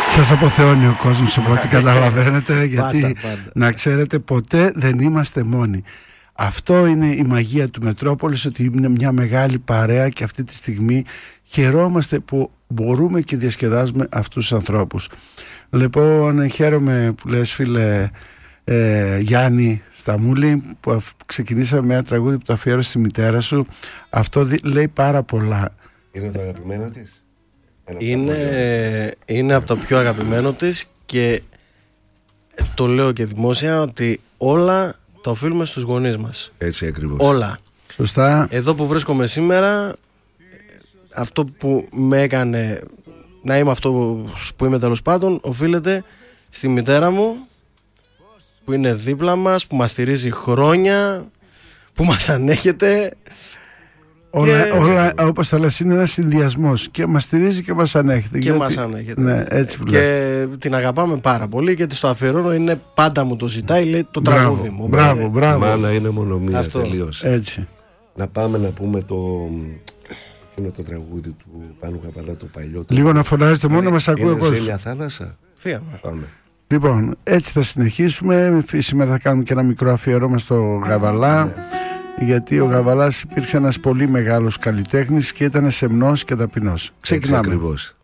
Σας αποθεώνει ο κόσμος, οπότε καταλαβαίνετε, γιατί πάντα. να ξέρετε, ποτέ δεν είμαστε μόνοι. Αυτό είναι η μαγεία του Μετρόπολης, ότι είναι μια μεγάλη παρέα και αυτή τη στιγμή χαιρόμαστε που μπορούμε και διασκεδάζουμε αυτούς τους ανθρώπους. Λοιπόν, χαίρομαι που λες, φίλε Γιάννη Σταμούλη, που ξεκινήσαμε με ένα τραγούδι που το αφιέρωσε στη μητέρα σου. Αυτό λέει πάρα πολλά. Είναι το αγαπημένο της? Είναι από το πιο αγαπημένο της, και το λέω και δημόσια ότι όλα τα οφείλουμε στους γονείς μας. Έτσι ακριβώς. Όλα. Σωστά. Εδώ που βρίσκομαι σήμερα, αυτό που με έκανε να είμαι αυτό που είμαι, τέλος πάντων, οφείλεται στη μητέρα μου, που είναι δίπλα μας, που μας στηρίζει χρόνια, που μας ανέχεται. Όλα όπως θα λες, είναι ένας συνδυασμός, και μας στηρίζει και μας ανέχεται. Και μας ανέχεται. Ναι, έτσι που και λες. την αγαπάμε πάρα πολύ και της το αφιερώνω. Είναι πάντα μου το ζητάει, λέει το τραγούδι μου. Μπράβο. Μάνα είναι μόνο μία, Αυτό. τελείως. Έτσι. Να πάμε να πούμε το τραγούδι του Πάνου Καβαλά, το παλιό. Λίγο να φωνάζετε μόνο, να μας ακούει ο Είναι κόσμος. Ζέλια θάλασσα. Φύγαμε. Πάμε. Λοιπόν, έτσι θα συνεχίσουμε. Σήμερα θα κάνουμε και ένα μικρό αφιερώμα στο Γαβαλά, γιατί ο Γαβαλάς υπήρξε ένας πολύ μεγάλος καλλιτέχνης και ήταν σεμνός και ταπεινός. Ξεκινάμε. Έτσι ακριβώς.